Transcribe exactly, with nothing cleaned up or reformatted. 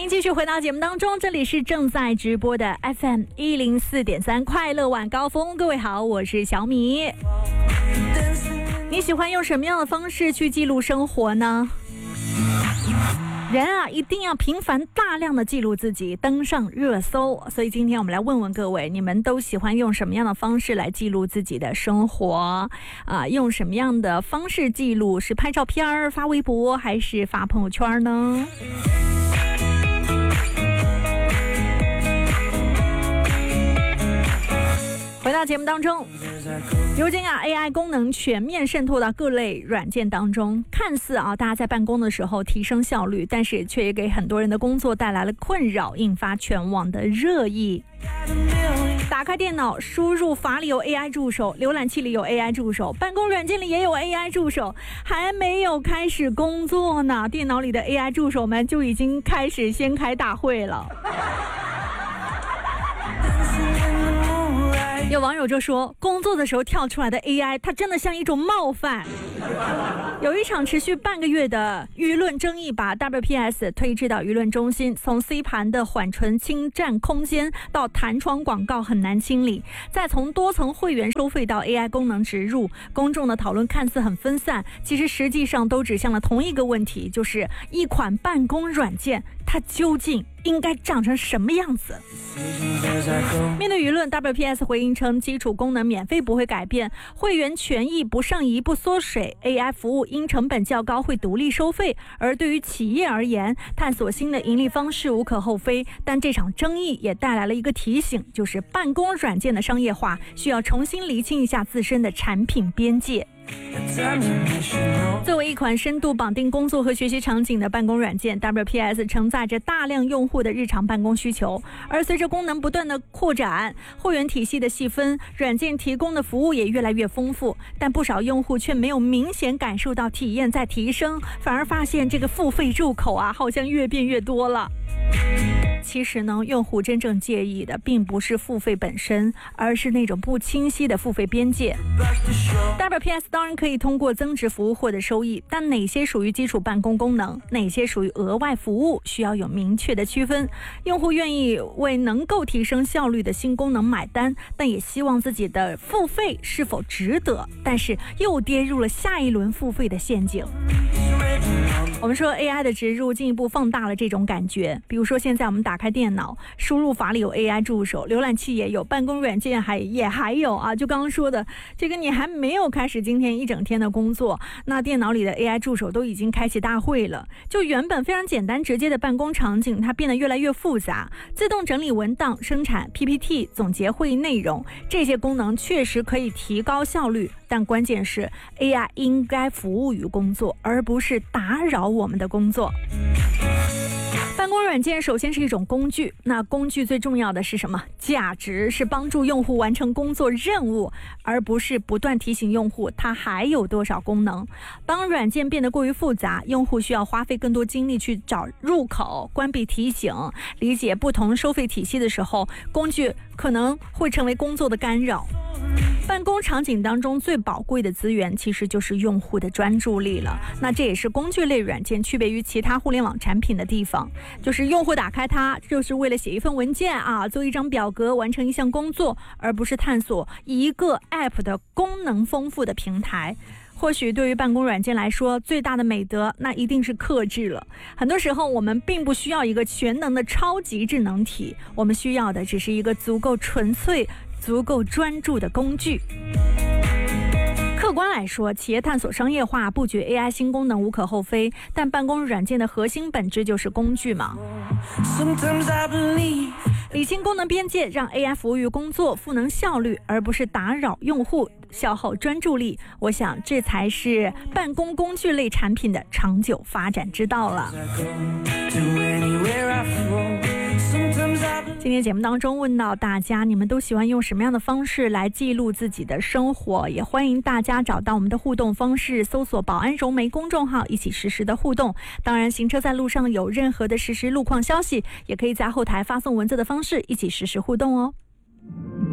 迎继续回到节目当中，这里是正在直播的 F M 一零四点三快乐晚高峰。各位好，我是小米。你喜欢用什么样的方式去记录生活呢？人啊，一定要频繁大量的记录自己，登上热搜。所以今天我们来问问各位，你们都喜欢用什么样的方式来记录自己的生活啊？用什么样的方式记录？是拍照片、发微博，还是发朋友圈呢？回到节目当中，如今啊 A I 功能全面渗透到各类软件当中，看似啊大家在办公的时候提升效率，但是却也给很多人的工作带来了困扰，引发全网的热议。打开电脑，输入法里有 A I 助手，浏览器里有 A I 助手，办公软件里也有 A I 助手，还没有开始工作呢，电脑里的 A I 助手们就已经开始先开大会了。有网友就说，工作的时候跳出来的 A I 它真的像一种冒犯。有一场持续半个月的舆论争议，把 W P S 推至到舆论中心，从 C 盘的缓存侵占空间到弹窗广告很难清理，再从多层会员收费到 A I 功能植入，公众的讨论看似很分散，其实实际上都指向了同一个问题，就是一款办公软件它究竟应该长成什么样子。面对舆论， W P S 回应称，基础功能免费不会改变，会员权益不上移不缩水， A I 服务因成本较高会独立收费，而对于企业而言，探索新的盈利方式无可厚非。但这场争议也带来了一个提醒，就是办公软件的商业化需要重新厘清一下自身的产品边界。作为一款深度绑定工作和学习场景的办公软件， W P S 承载着大量用户的日常办公需求，而随着功能不断的扩展，会员体系的细分，软件提供的服务也越来越丰富，但不少用户却没有明显感受到体验在提升，反而发现这个付费入口啊好像越变越多了。其实呢，用户真正介意的并不是付费本身，而是那种不清晰的付费边界。 W P S 当然可以通过增值服务获得收益，但哪些属于基础办公功能，哪些属于额外服务，需要有明确的区分。用户愿意为能够提升效率的新功能买单，但也希望自己的付费是否值得，但是又跌入了下一轮付费的陷阱。我们说 A I 的植入进一步放大了这种感觉，比如说现在我们打开电脑，输入法里有 A I 助手，浏览器也有，办公软件还也还有啊，就刚刚说的这个，你还没有开始今天一整天的工作，那电脑里的 A I 助手都已经开启大会了。就原本非常简单直接的办公场景，它变得越来越复杂，自动整理文档、生产 P P T、总结会议内容，这些功能确实可以提高效率，但关键是 A I 应该服务于工作，而不是打扰我们的工作。办公软件首先是一种工具，那工具最重要的是什么？价值，是帮助用户完成工作任务，而不是不断提醒用户它还有多少功能。当软件变得过于复杂，用户需要花费更多精力去找入口、关闭提醒、理解不同收费体系的时候，工具可能会成为工作的干扰。办公场景当中最宝贵的资源其实就是用户的专注力了，那这也是工具类软件区别于其他互联网产品的地方，就是用户打开它就是为了写一份文件啊，做一张表格，完成一项工作，而不是探索一个 App 的功能丰富的平台。或许对于办公软件来说，最大的美德那一定是克制了。很多时候我们并不需要一个全能的超级智能体，我们需要的只是一个足够纯粹、足够专注的工具。客观来说，企业探索商业化、布局 A I 新功能无可厚非，但办公软件的核心本质就是工具嘛。理清功能边界，让 A I 服务于工作，赋能效率，而不是打扰用户、消耗专注力。我想这才是办公工具类产品的长久发展之道了。今天节目当中问到大家，你们都喜欢用什么样的方式来记录自己的生活？也欢迎大家找到我们的互动方式，搜索保安融媒公众号，一起实时的互动。当然，行车在路上有任何的实时路况消息，也可以在后台发送文字的方式一起实时互动哦。